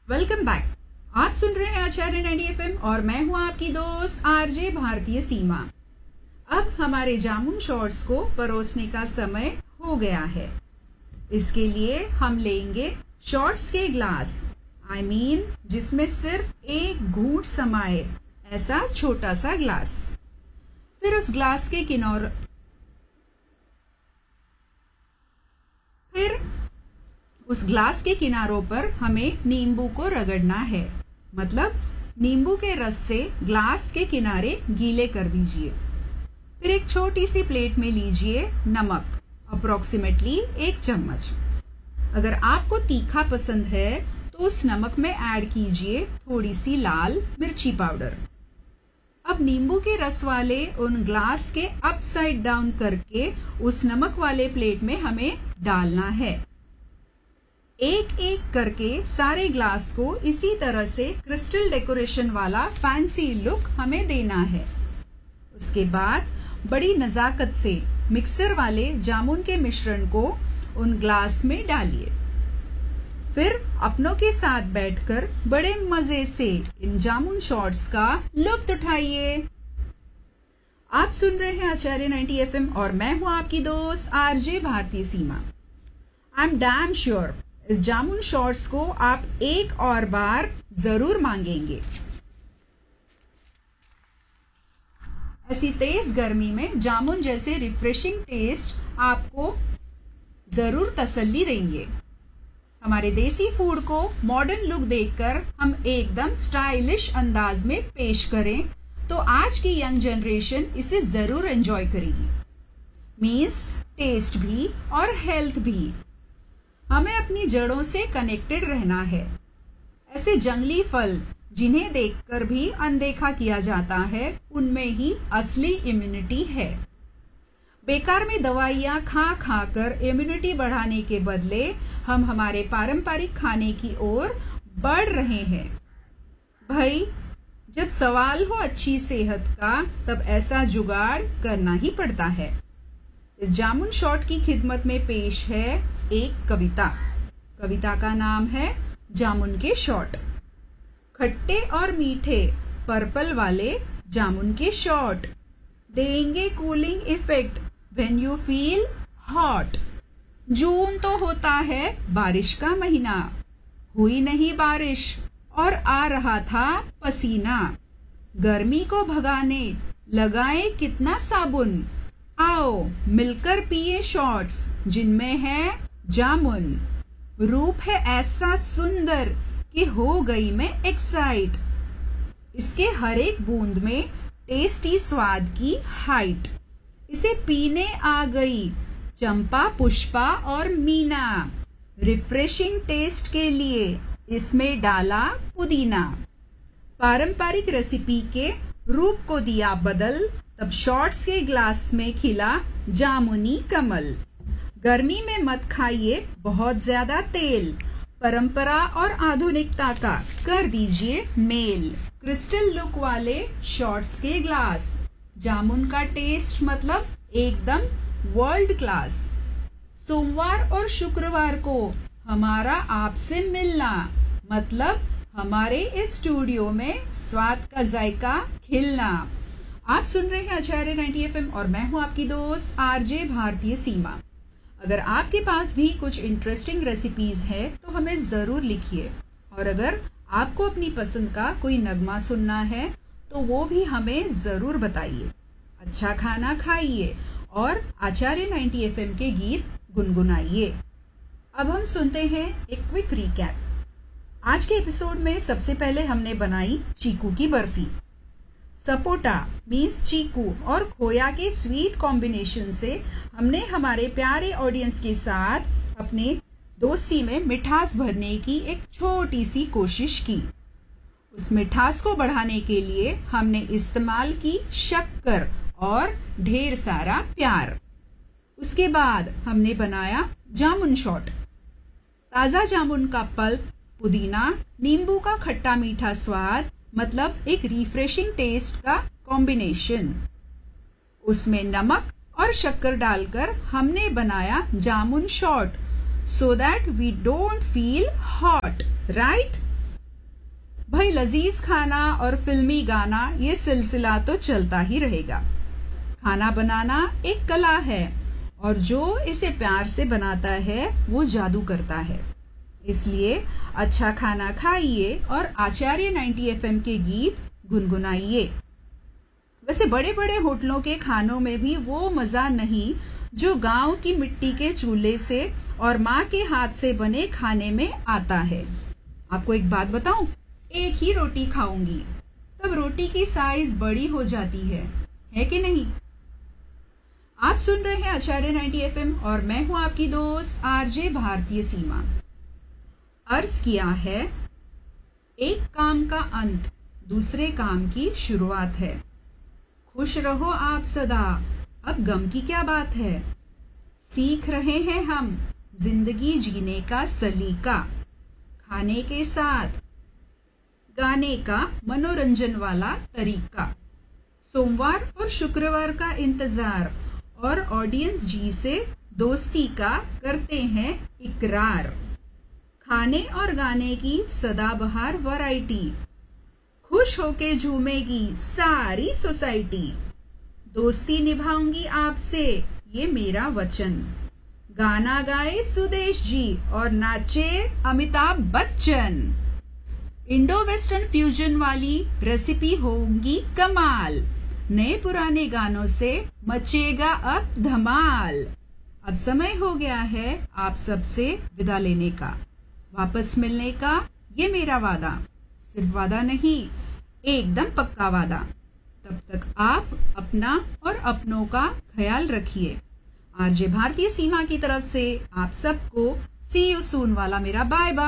Welcome back. आप सुन रहे हैं आचार्य 90 एफएम और मैं हूं आपकी दोस्त आरजे भारतीय सीमा। अब हमारे जामुन शॉर्ट्स को परोसने का समय हो गया है। इसके लिए हम लेंगे शॉर्ट्स के ग्लास, जिसमें सिर्फ एक घूंट समाए, ऐसा छोटा सा ग्लास। फिर उस ग्लास के किनारों पर हमें नींबू को रगड़ना है। मतलब नींबू के रस से ग्लास के किनारे गीले कर दीजिए। फिर एक छोटी सी प्लेट में लीजिए नमक, अप्रोक्सीमेटली 1 चम्मच। अगर आपको तीखा पसंद है तो उस नमक में ऐड कीजिए थोड़ी सी लाल मिर्ची पाउडर। अब नींबू के रस वाले उन ग्लास के अपसाइड डाउन करके उस नमक वाले प्लेट में हमें डालना है। एक एक करके सारे ग्लास को इसी तरह से क्रिस्टल डेकोरेशन वाला फैंसी लुक हमें देना है। उसके बाद बड़ी नजाकत से मिक्सर वाले जामुन के मिश्रण को उन ग्लास में डालिए। फिर अपनों के साथ बैठकर बड़े मजे से इन जामुन शॉर्ट्स का लुत्फ उठाइए। आप सुन रहे हैं आचार्य 90 एफएम और मैं हूं आपकी दोस्त आरजे भारतीय सीमा। आई एम डैम श्योर इस जामुन शॉर्ट्स को आप एक और बार जरूर मांगेंगे। ऐसी तेज गर्मी में जामुन जैसे रिफ्रेशिंग टेस्ट आपको जरूर तसल्ली देंगे। हमारे देसी फूड को मॉडर्न लुक देकर हम एकदम स्टाइलिश अंदाज में पेश करें तो आज की यंग जनरेशन इसे जरूर एंजॉय करेगी। मीन्स टेस्ट भी और हेल्थ भी। हमें अपनी जड़ों से कनेक्टेड रहना है। ऐसे जंगली फल जिन्हें देखकर भी अनदेखा किया जाता है, उनमें ही असली इम्यूनिटी है। बेकार में दवाइयाँ खा खा कर इम्यूनिटी बढ़ाने के बदले हम हमारे पारंपरिक खाने की ओर बढ़ रहे हैं। भाई, जब सवाल हो अच्छी सेहत का तब ऐसा जुगाड़ करना ही पड़ता है। इस जामुन शॉर्ट की खिदमत में पेश है एक कविता। कविता का नाम है जामुन के शॉर्ट। खट्टे और मीठे पर्पल वाले जामुन के शॉर्ट देंगे cooling effect when you feel hot. जून तो होता है बारिश का महीना, हुई नहीं बारिश और आ रहा था पसीना। गर्मी को भगाने लगाए कितना साबुन, आओ मिलकर पिए शॉर्ट्स जिनमें है जामुन। रूप है ऐसा सुंदर कि हो गई मैं एक्साइट, इसके हर एक बूंद में टेस्टी स्वाद की हाइट। इसे पीने आ गई चंपा, पुष्पा और मीना। रिफ्रेशिंग टेस्ट के लिए इसमें डाला पुदीना। पारंपरिक रेसिपी के रूप को दिया बदल, तब शॉर्ट्स के ग्लास में खिला जामुनी कमल। गर्मी में मत खाइए बहुत ज्यादा तेल, परंपरा और आधुनिकता का कर दीजिए मेल। क्रिस्टल लुक वाले शॉर्ट्स के ग्लास, जामुन का टेस्ट मतलब एकदम वर्ल्ड क्लास। सोमवार और शुक्रवार को हमारा आपसे मिलना, मतलब हमारे इस स्टूडियो में स्वाद का जायका खिलना। आप सुन रहे हैं आचार्य 90 एफएम और मैं हूं आपकी दोस्त आरजे भारतीय सीमा। अगर आपके पास भी कुछ इंटरेस्टिंग रेसिपीज है तो हमें जरूर लिखिए। और अगर आपको अपनी पसंद का कोई नगमा सुनना है तो वो भी हमें जरूर बताइए। अच्छा खाना खाइए और आचार्य 90 एफएम के गीत गुनगुनाइए। अब हम सुनते हैं एक क्विक रिकैप। आज के एपिसोड में सबसे पहले हमने बनाई चीकू की बर्फी। सपोटा मीन्स चीकू और खोया के स्वीट कॉम्बिनेशन से हमने हमारे प्यारे ऑडियंस के साथ अपने दोस्ती में मिठास भरने की एक छोटी सी कोशिश की। उस मिठास को बढ़ाने के लिए हमने इस्तेमाल की शक्कर और ढेर सारा प्यार। उसके बाद हमने बनाया जामुन शॉट। ताजा जामुन का पल्प, पुदीना, नींबू का खट्टा मीठा स्वाद, मतलब एक रिफ्रेशिंग टेस्ट का कॉम्बिनेशन। उसमें नमक और शक्कर डालकर हमने बनाया जामुन shot so that we don't feel hot, right? भाई लजीज खाना और फिल्मी गाना, ये सिलसिला तो चलता ही रहेगा। खाना बनाना एक कला है और जो इसे प्यार से बनाता है वो जादू करता है। इसलिए अच्छा खाना खाइए और आचार्य 90 FM के गीत गुनगुनाइए। वैसे बड़े बड़े होटलों के खानों में भी वो मजा नहीं जो गांव की मिट्टी के चूल्हे से और माँ के हाथ से बने खाने में आता है। आपको एक बात बताऊं, एक ही रोटी खाऊंगी तब रोटी की साइज बड़ी हो जाती है कि नहीं? आप सुन रहे हैं आचार्य 90 FM और मैं हूं आपकी दोस्त आरजे भारतीय सीमा। अर्ज किया है, एक काम का अंत दूसरे काम की शुरुआत है। खुश रहो आप सदा, अब गम की क्या बात है। सीख रहे हैं हम जिंदगी जीने का सलीका, खाने के साथ गाने का मनोरंजन वाला तरीका। सोमवार और शुक्रवार का इंतजार और ऑडियंस जी से दोस्ती का करते हैं इकरार। खाने और गाने की सदाबहार वैरायटी, खुश होके झूमेगी सारी सोसाइटी। दोस्ती निभाऊंगी आपसे ये मेरा वचन। गाना गाए सुदेश जी और नाचे Amitabh Bachchan. Indo western fusion वाली रेसिपी होगी कमाल। नए पुराने गानों से मचेगा अब धमाल। अब समय हो गया है आप सबसे विदा लेने का, वापस मिलने का ये मेरा वादा। सिर्फ वादा नहीं, एकदम पक्का वादा। तब तक आप अपना और अपनों का ख्याल रखिए। आरजे भारतीय सीमा की तरफ से आप सबको सी यू सून वाला मेरा बाय बाय।